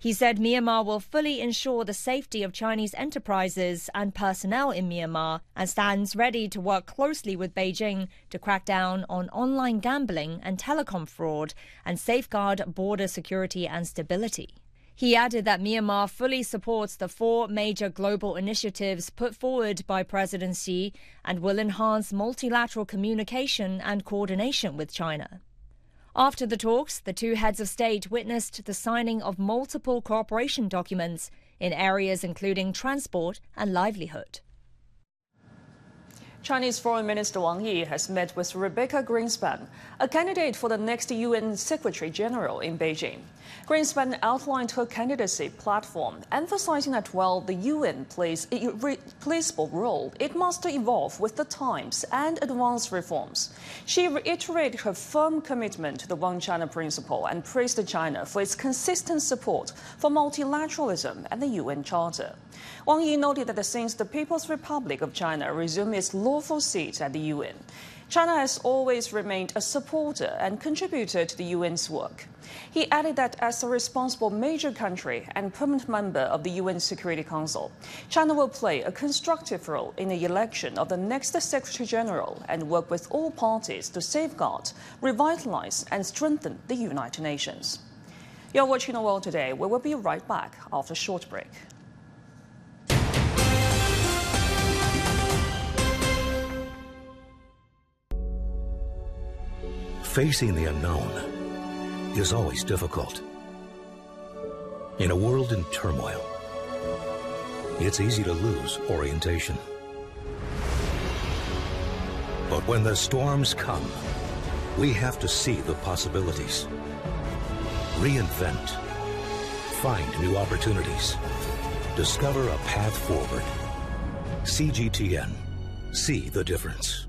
He said Myanmar will fully ensure the safety of Chinese enterprises and personnel in Myanmar and stands ready to work closely with Beijing to crack down on online gambling and telecom fraud and safeguard border security and stability. He added that Myanmar fully supports the 4 major global initiatives put forward by President Xi and will enhance multilateral communication and coordination with China. After the talks, the 2 heads of state witnessed the signing of multiple cooperation documents in areas including transport and livelihood. Chinese Foreign Minister Wang Yi has met with Rebecca Greenspan, a candidate for the next UN Secretary-General in Beijing. Greenspan outlined her candidacy platform, emphasizing that while the UN plays a irreplaceable role, it must evolve with the times and advance reforms. She reiterated her firm commitment to the One China principle and praised China for its consistent support for multilateralism and the UN Charter. Wang Yi noted that since the People's Republic of China resumed its lawful seat at the UN, China has always remained a supporter and contributor to the UN's work. He added that as a responsible major country and permanent member of the UN Security Council, China will play a constructive role in the election of the next Secretary-General and work with all parties to safeguard, revitalize and strengthen the United Nations. You're watching The World Today. We will be right back after a short break. Facing the unknown is always difficult. In a world in turmoil, it's easy to lose orientation. But when the storms come, we have to see the possibilities, reinvent, find new opportunities, discover a path forward. CGTN. See the difference.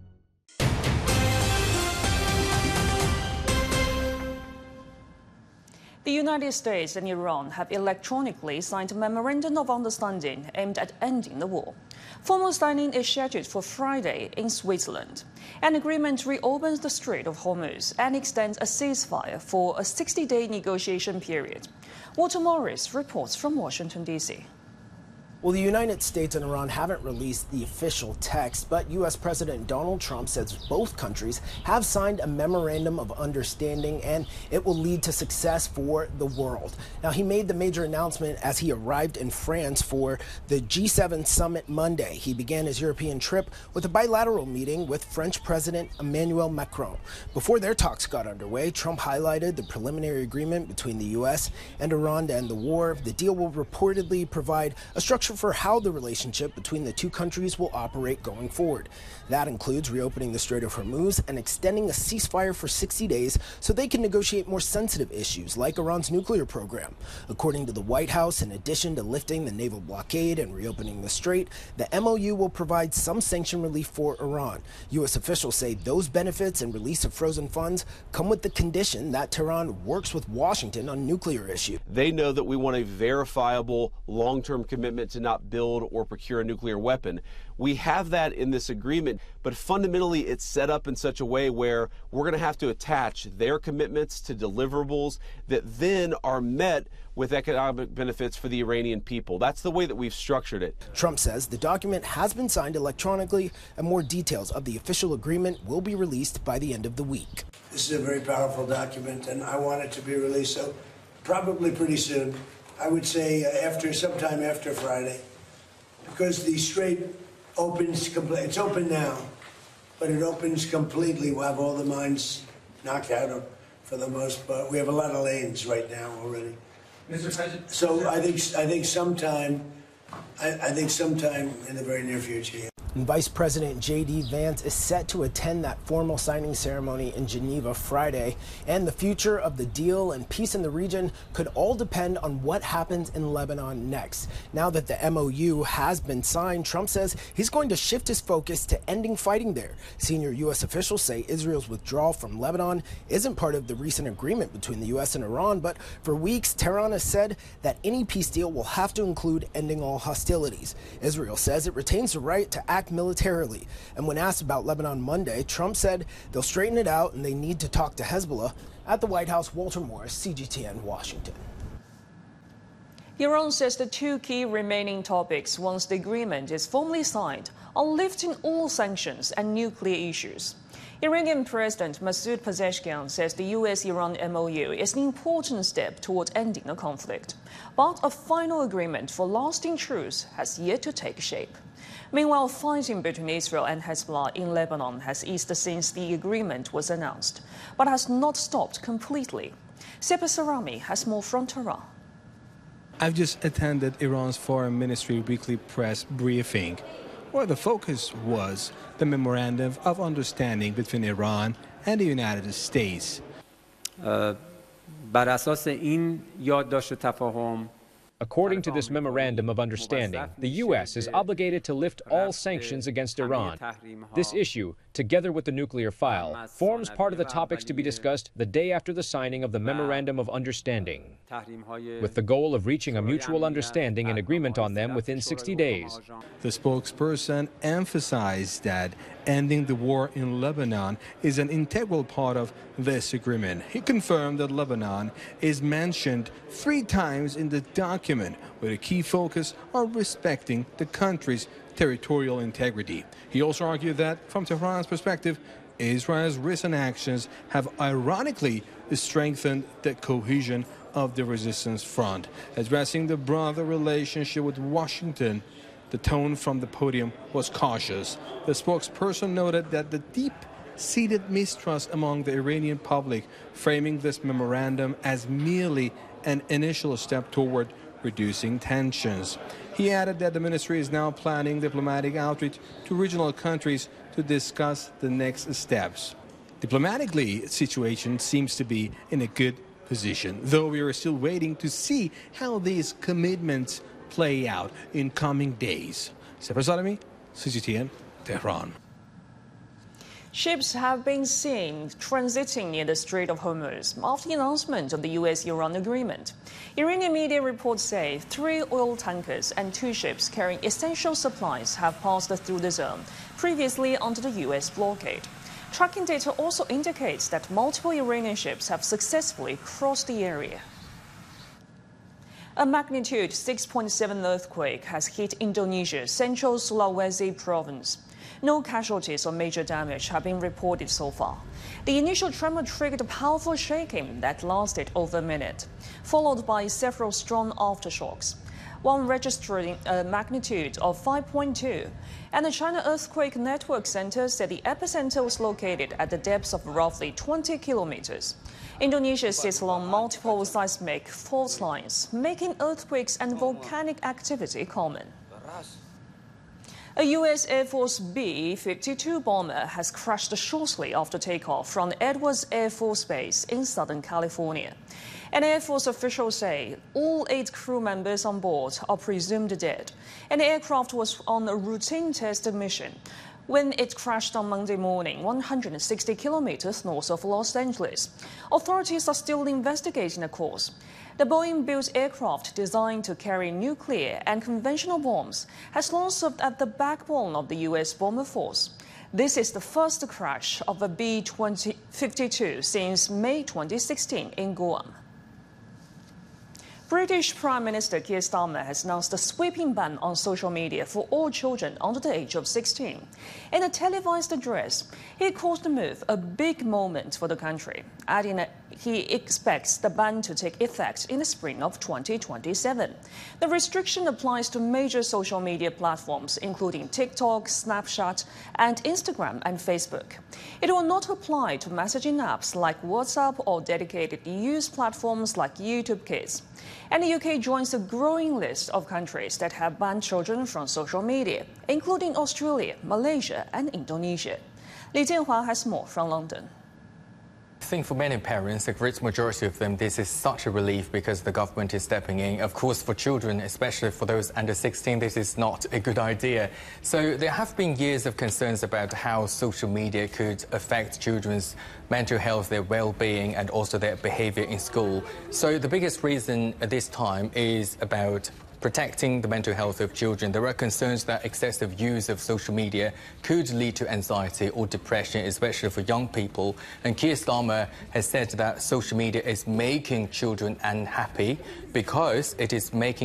The United States and Iran have electronically signed a memorandum of understanding aimed at ending the war. Formal signing is scheduled for Friday in Switzerland. An agreement reopens the Strait of Hormuz and extends a ceasefire for a 60-day negotiation period. Walter Morris reports from Washington, D.C. Well, the United States and Iran haven't released the official text, but U.S. President Donald Trump says both countries have signed a memorandum of understanding and it will lead to success for the world. Now, he made the major announcement as he arrived in France for the G7 summit Monday. He began his European trip with a bilateral meeting with French President Emmanuel Macron. Before their talks got underway, Trump highlighted the preliminary agreement between the U.S. and Iran to end the war. The deal will reportedly provide a structure for how the relationship between the two countries will operate going forward. That includes reopening the Strait of Hormuz and extending a ceasefire for 60 days so they can negotiate more sensitive issues like Iran's nuclear program. According to the White House, in addition to lifting the naval blockade and reopening the strait, the MOU will provide some sanction relief for Iran. U.S. officials say those benefits and release of frozen funds come with the condition that Tehran works with Washington on nuclear issues. They know that we want a verifiable long-term commitment to not build or procure a nuclear weapon. We have that in this agreement, but fundamentally it's set up in such a way where we're going to have to attach their commitments to deliverables that then are met with economic benefits for the Iranian people. That's the way that we've structured it. Trump says the document has been signed electronically and more details of the official agreement will be released by the end of the week. This is a very powerful document and I want it to be released so probably pretty soon. I would say sometime after Friday, because the strait opens completely. It's open now, but it opens completely. We'll have all the mines knocked out for the most part. We have a lot of lanes right now already. Mr. President. So I think sometime in the very near future. Yeah. And Vice President J.D. Vance is set to attend that formal signing ceremony in Geneva Friday. And the future of the deal and peace in the region could all depend on what happens in Lebanon next. Now that the MOU has been signed, Trump says he's going to shift his focus to ending fighting there. Senior U.S. officials say Israel's withdrawal from Lebanon isn't part of the recent agreement between the U.S. and Iran, but for weeks, Tehran has said that any peace deal will have to include ending all hostilities. Israel says it retains the right to act militarily. And when asked about Lebanon Monday, Trump said they'll straighten it out and they need to talk to Hezbollah. At the White House, Walter Morris, CGTN, Washington. Iran says the two key remaining topics once the agreement is formally signed are lifting all sanctions and nuclear issues. Iranian President Masoud Pezeshkian says the US-Iran MOU is an important step toward ending the conflict, but a final agreement for lasting truce has yet to take shape. Meanwhile, fighting between Israel and Hezbollah in Lebanon has eased since the agreement was announced, but has not stopped completely. Sepa Sarami has more from Tehran. I've just attended Iran's Foreign Ministry weekly press briefing, where the focus was the Memorandum of Understanding between Iran and the United States. According to this Memorandum of Understanding, the U.S. is obligated to lift all sanctions against Iran. This issue, together with the nuclear file, forms part of the topics to be discussed the day after the signing of the Memorandum of Understanding, with the goal of reaching a mutual understanding and agreement on them within 60 days. The spokesperson emphasized that ending the war in Lebanon is an integral part of this agreement. He confirmed that Lebanon is mentioned 3 times in the document, with a key focus on respecting the country's territorial integrity. He also argued that, from Tehran's perspective, Israel's recent actions have ironically strengthened the cohesion of the resistance front. Addressing the broader relationship with Washington, the tone from the podium was cautious. The spokesperson noted that the deep-seated mistrust among the Iranian public, framing this memorandum as merely an initial step toward reducing tensions. He added that the ministry is now planning diplomatic outreach to regional countries to discuss the next steps. Diplomatically, the situation seems to be in a good position, though we are still waiting to see how these commitments play out in coming days. Sepa Sarami, CGTN, Tehran. Ships have been seen transiting near the Strait of Hormuz after the announcement of the US-Iran agreement. Iranian media reports say 3 oil tankers and 2 ships carrying essential supplies have passed through the zone, previously under the US blockade. Tracking data also indicates that multiple Iranian ships have successfully crossed the area. A magnitude 6.7 earthquake has hit Indonesia's central Sulawesi province. No casualties or major damage have been reported so far. The initial tremor triggered a powerful shaking that lasted over a minute, followed by several strong aftershocks. One registering a magnitude of 5.2, and the China Earthquake Network Center said the epicenter was located at the depths of roughly 20 kilometers. Indonesia sits along multiple seismic fault lines, making earthquakes and volcanic activity common. A U.S. Air Force B-52 bomber has crashed shortly after takeoff from Edwards Air Force Base in Southern California. And Air Force officials say all 8 crew members on board are presumed dead, and the aircraft was on a routine test mission when it crashed on Monday morning, 160 kilometers north of Los Angeles. Authorities are still investigating the cause. The Boeing-built aircraft, designed to carry nuclear and conventional bombs, has long served at the backbone of the U.S. bomber force. This is the first crash of a B-52 since May 2016 in Guam. British Prime Minister Keir Starmer has announced a sweeping ban on social media for all children under the age of 16. In a televised address, he called the move a big moment for the country, adding that he expects the ban to take effect in the spring of 2027. The restriction applies to major social media platforms, including TikTok, Snapchat, and Instagram and Facebook. It will not apply to messaging apps like WhatsApp or dedicated news platforms like YouTube Kids. And the UK joins a growing list of countries that have banned children from social media, including Australia, Malaysia, and Indonesia. Li Jianhua has more from London. I think for many parents, the great majority of them, this is such a relief because the government is stepping in. Of course, for children, especially for those under 16, this is not a good idea. So there have been years of concerns about how social media could affect children's mental health, their well-being, and also their behavior in school. So the biggest reason at this time is about protecting the mental health of children. There are concerns that excessive use of social media could lead to anxiety or depression, especially for young people. And Keir Starmer has said that social media is making children unhappy because it is making